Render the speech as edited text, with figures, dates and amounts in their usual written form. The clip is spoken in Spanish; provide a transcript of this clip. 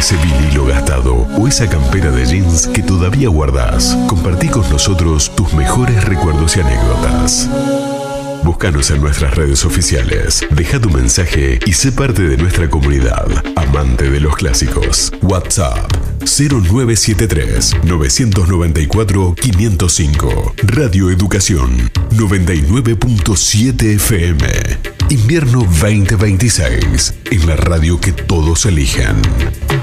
ese vinilo gastado o esa campera de jeans que todavía guardás. Compartí con nosotros tus mejores recuerdos y anécdotas. Búscanos en nuestras redes oficiales, deja tu mensaje y sé parte de nuestra comunidad, amante de los clásicos. WhatsApp 0973 994 505. Radio Educación 99.7 FM. Invierno 2026, en la radio que todos eligen.